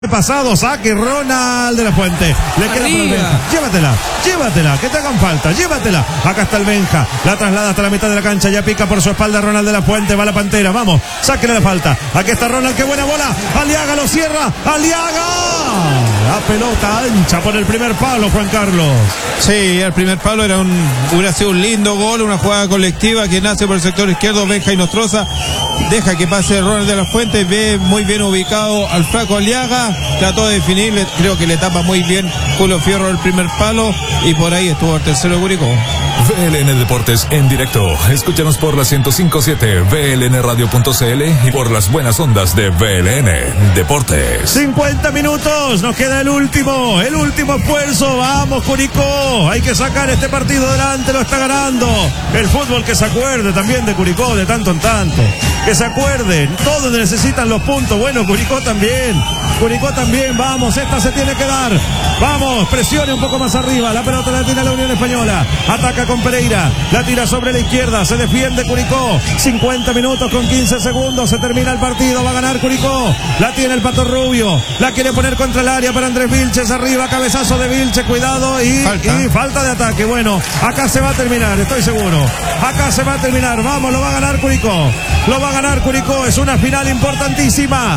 Pasado, saque Ronald de la Fuente. Le queda para el Benja. Llévatela, que te hagan falta, llévatela. Acá está el Benja, la traslada hasta la mitad de la cancha, ya pica por su espalda Ronald de la Fuente, va la Pantera, vamos, sáquele la falta. Aquí está Ronald, qué buena bola. Aliaga lo cierra, Aliaga. La pelota ancha por el primer palo, Juan Carlos. Sí, el primer palo hubiera sido un lindo gol, una jugada colectiva que nace por el sector izquierdo, Benja y Nostroza. Deja que pase Ronald de la Fuente, ve muy bien ubicado al flaco Aliaga, trató de definir, creo que le tapa muy bien Julio Fierro el primer palo y por ahí estuvo el tercero de Curicó. VLN Deportes en directo. Escúchanos por la 105.7 VLNradio.cl y por las buenas ondas de VLN Deportes. 50 minutos, nos queda el último esfuerzo. Vamos, Curicó, hay que sacar este partido adelante, lo está ganando. El fútbol que se acuerde también de Curicó, de tanto en tanto. Que se acuerden, todos necesitan los puntos. Bueno, Curicó también, vamos, esta se tiene que dar. Vamos, presione un poco más arriba, la pelota la tiene la Unión Española, ataca con Pereira, la tira sobre la izquierda, se defiende Curicó. 50 minutos con 15 segundos, se termina el partido, va a ganar Curicó. La tiene el Pato Rubio, la quiere poner contra el área para Andrés Vilches, arriba, cabezazo de Vilches, cuidado y falta de ataque. Bueno, acá se va a terminar, estoy seguro, acá se va a terminar, vamos, lo va a ganar Curicó. Es una final importantísima.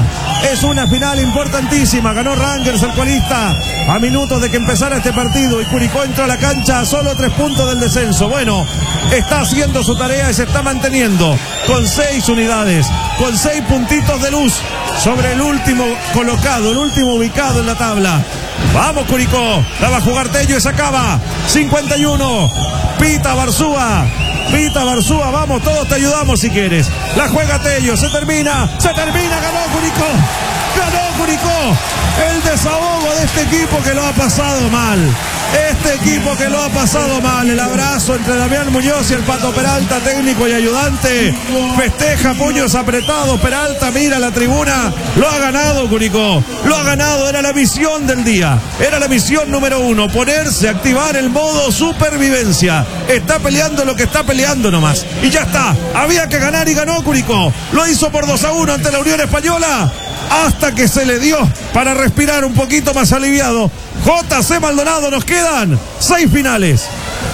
Ganó Rangers, el colista, a minutos de que empezara este partido, y Curicó entró a la cancha a solo 3 puntos del descenso. Bueno, está haciendo su tarea y se está manteniendo con 6 unidades, con 6 puntitos de luz sobre el último colocado, el último ubicado en la tabla. Vamos, Curicó, la va a jugar Tello y se acaba. 51, Pita Barzúa, vamos, todos te ayudamos si quieres. La juega Tello, se termina, ganó Curicó. El desahogo de este equipo que lo ha pasado mal. El abrazo entre Damián Muñoz y el Pato Peralta, técnico y ayudante. Festeja, puños apretados, Peralta mira la tribuna. Lo ha ganado Curicó, era la misión del día. Era la misión número 1, ponerse, activar el modo supervivencia. Está peleando lo que está peleando nomás. Y ya está, había que ganar y ganó Curicó. Lo hizo por 2-1 ante la Unión Española, hasta que se le dio para respirar un poquito más aliviado. JC Maldonado, nos quedan 6 finales.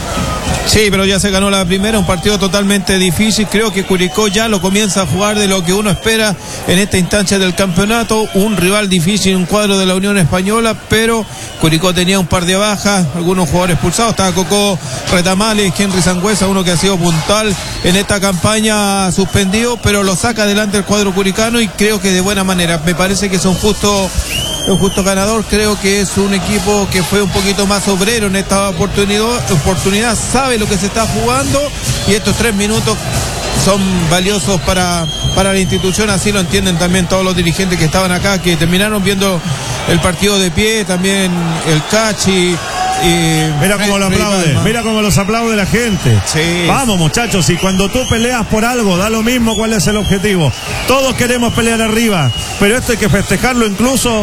Sí, pero ya se ganó la primera, un partido totalmente difícil. Creo que Curicó ya lo comienza a jugar de lo que uno espera en esta instancia del campeonato. Un rival difícil, un cuadro de la Unión Española, pero Curicó tenía un par de bajas, algunos jugadores expulsados. Estaba Coco Retamales, Henry Sangüesa, uno que ha sido puntual en esta campaña, suspendido, pero lo saca adelante el cuadro curicano y creo que de buena manera. Me parece que es un justo ganador. Creo que es un equipo que fue un poquito más obrero en esta oportunidad, sabe lo que se está jugando y estos 3 minutos son valiosos para la institución, así lo entienden también todos los dirigentes que estaban acá, que terminaron viendo el partido de pie, también el Cachi. Mira cómo lo aplaude, mira cómo los aplaude la gente. Sí. Vamos, muchachos, y cuando tú peleas por algo, da lo mismo cuál es el objetivo. Todos queremos pelear arriba, pero esto hay que festejarlo incluso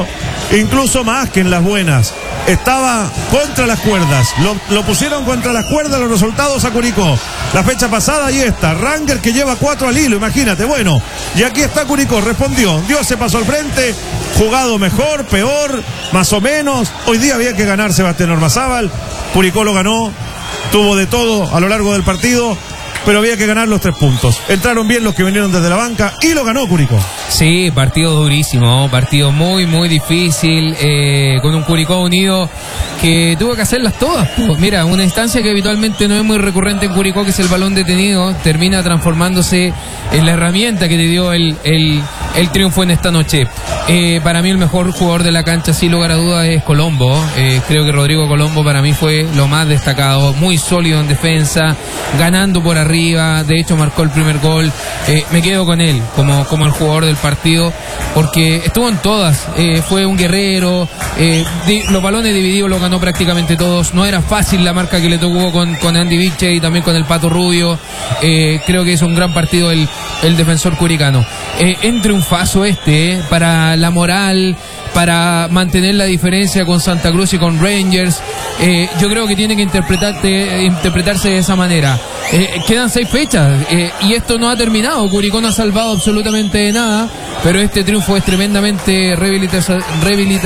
más que en las buenas. Estaba contra las cuerdas, lo pusieron contra las cuerdas los resultados a Curicó. La fecha pasada, ahí está, Rangers que lleva 4 al hilo, imagínate. Bueno, y aquí está Curicó, respondió, Dios se pasó al frente, jugado mejor, peor, más o menos. Hoy día había que ganar Sebastián Ormazábal, Curicó lo ganó, tuvo de todo a lo largo del partido, pero había que ganar los 3 puntos. Entraron bien los que vinieron desde la banca y lo ganó Curicó. Sí, partido durísimo, partido muy, muy difícil, con un Curicó Unido que tuvo que hacerlas todas. Pues mira, una instancia que habitualmente no es muy recurrente en Curicó, que es el balón detenido, termina transformándose en la herramienta que te dio el triunfo en esta noche. Para mí el mejor jugador de la cancha, sin lugar a dudas, es Colombo. Creo que Rodrigo Colombo para mí fue lo más destacado, muy sólido en defensa, ganando por arriba, de hecho marcó el primer gol. Me quedo con él como el jugador del partido, porque estuvo en todas, fue un guerrero, los balones divididos los ganó prácticamente todos. No era fácil la marca que le tocó con Andy Vilches y también con el Pato Rubio. Creo que es un gran partido el defensor curicano. En triunfazo para la moral, para mantener la diferencia con Santa Cruz y con Rangers. Yo creo que tiene que interpretarse de esa manera. Quedan 6 fechas y esto no ha terminado. Curicó no ha salvado absolutamente nada, pero este triunfo es tremendamente rehabilitador